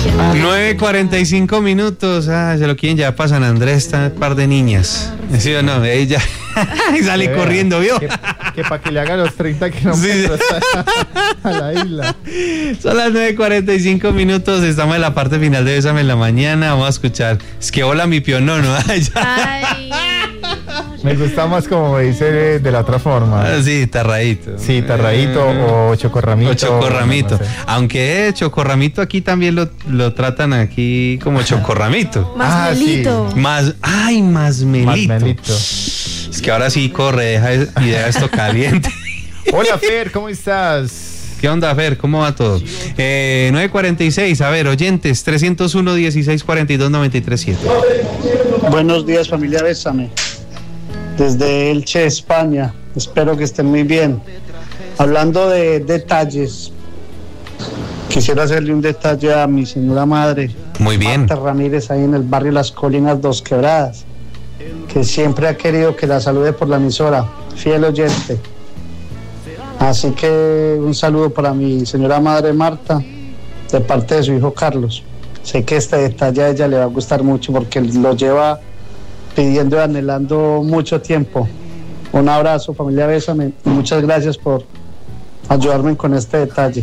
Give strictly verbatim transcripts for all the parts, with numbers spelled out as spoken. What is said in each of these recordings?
nueve cuarenta y cinco minutos. Ah, se lo quieren ya para San Andrés, está un par de niñas. ¿Sí o no? Ella sale vea, corriendo, ¿vio? Que, que para que le haga los treinta kilómetros sí. a, a la isla. Son las nueve cuarenta y cinco minutos. Estamos en la parte final de Bésame en la mañana. Vamos a escuchar. Es que hola mi pionono. Ay. Me gusta más como dice de, de la otra forma. Ah, sí, tarradito. Sí, tarradito eh, o chocorramito. O chocorramito. No, no sé. Aunque eh, chocorramito aquí también lo, lo tratan aquí como chocorramito. Masmelito. Ah, sí. Más, ay, masmelito. Masmelito. Es que ahora sí corre, deja y deja esto caliente. Hola Fer, ¿cómo estás? ¿Qué onda, Fer? ¿Cómo va todo? Eh, nueve cuarenta y seis, a ver, oyentes, trescientos uno, dieciséis cuarenta y dos, noventa y tres siete. Buenos días, familia Bésame. Desde Elche, España. Espero que estén muy bien. Hablando de detalles, quisiera hacerle un detalle a mi señora madre. Muy bien. Marta Ramírez, ahí en el barrio Las Colinas, Dos Quebradas, que siempre ha querido que la salude por la emisora. Fiel oyente. Así que un saludo para mi señora madre Marta, de parte de su hijo Carlos. Sé que este detalle a ella le va a gustar mucho porque lo lleva pidiendo y anhelando mucho tiempo. Un abrazo, familia Bésame, y muchas gracias por ayudarme con este detalle.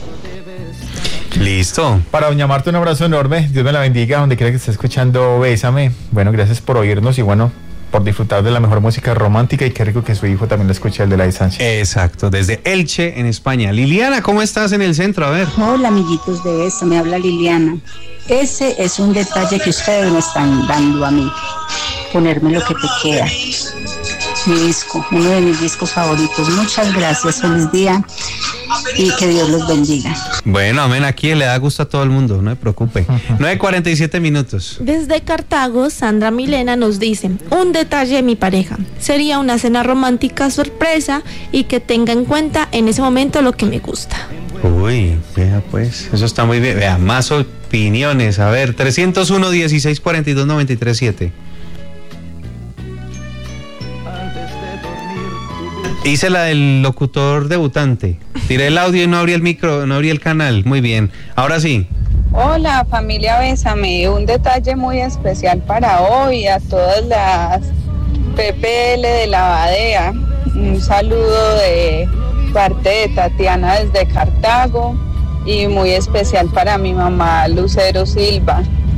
Listo. Para doña Marta un abrazo enorme, Dios me la bendiga, donde quiera que esté escuchando Bésame. Bueno, gracias por oírnos y bueno, por disfrutar de la mejor música romántica y qué rico que su hijo también la escuche, el de la distancia. Exacto, desde Elche, en España. Liliana, ¿cómo estás en el centro? A ver. Hola, amiguitos de eso, me habla Liliana. Ese es un detalle que ustedes me están dando a mí. Ponerme lo que te queda. Mi disco, uno de mis discos favoritos. Muchas gracias, feliz día y que Dios los bendiga. Bueno, amén, aquí le da gusto a todo el mundo, no se preocupe. nueve cuarenta y siete minutos. Desde Cartago, Sandra Milena nos dice: un detalle de mi pareja. Sería una cena romántica sorpresa y que tenga en cuenta en ese momento lo que me gusta. Uy, vea pues, eso está muy bien. Vea, más opiniones. A ver, trescientos uno, dieciséis cuarenta y dos, noventa y tres siete. Hice la del locutor debutante. Tiré el audio y no abrí el micro, no abrí el canal. Muy bien. Ahora sí. Hola, familia Bésame. Un detalle muy especial para hoy a todas las P P L de la Badea. Un saludo de parte de Tatiana desde Cartago y muy especial para mi mamá Lucero Silva.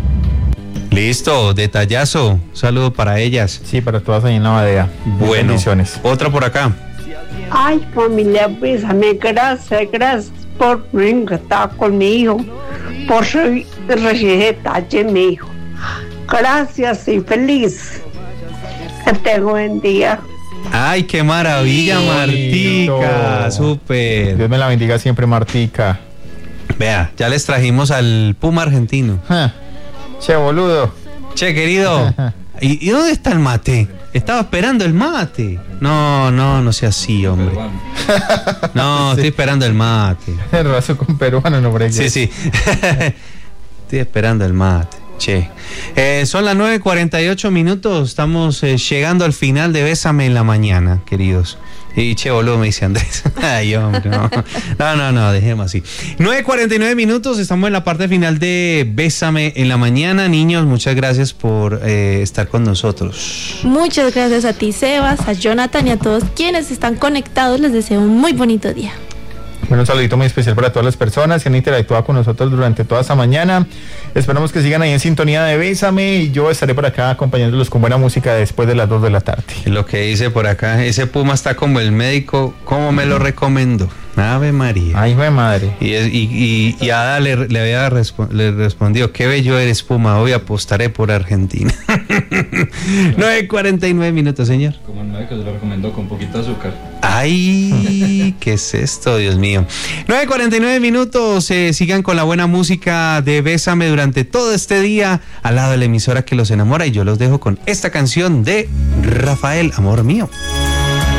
Listo, detallazo. Un saludo para ellas. Sí, para todas ahí en la Badea. Bueno, bendiciones. Otra por acá. Ay, familia, Bésame, gracias, gracias por estar con mi hijo, por recibir detalle mi hijo. Gracias y feliz. Que tenga buen día. Ay, qué maravilla, sí, Martica, súper. Dios me la bendiga siempre, Martica. Vea, ya les trajimos al Puma argentino. Ja. Che, boludo. Che, querido. ¿Y, ¿Y dónde está el mate? Estaba esperando el mate. No, no, no sea así, hombre. No, sí. Estoy esperando el mate. El raso con peruano, no bregues. Sí, sí. Estoy esperando el mate. Che. Eh, son las nueve cuarenta y ocho minutos. Estamos eh, llegando al final de Bésame en la mañana, queridos. Y che, boludo, me dice Andrés. Ay, hombre, no. No, no, no, dejemos así. nueve cuarenta y nueve minutos, estamos en la parte final de Bésame en la mañana. Niños, muchas gracias por eh, estar con nosotros. Muchas gracias a ti, Sebas, a Jonathan y a todos quienes están conectados. Les deseo un muy bonito día. Bueno, un saludito muy especial para todas las personas que han interactuado con nosotros durante toda esta mañana. Esperamos que sigan ahí en sintonía de Bésame y yo estaré por acá acompañándolos con buena música después de las dos de la tarde. Lo que dice por acá, ese Puma está como el médico, como me lo recomendó. Ave María. Ay, mi madre. Y, y, y, y Ada le, le había respo- le respondió: qué bello eres, Puma, hoy apostaré por Argentina. nueve cuarenta y nueve minutos, señor. Como el médico se lo recomendó, con poquito azúcar. Ay, ¿qué es esto, Dios mío? nueve cuarenta y nueve minutos, eh, sigan con la buena música de Bésame durante todo este día al lado de la emisora que los enamora, y yo los dejo con esta canción de Rafael, Amor Mío.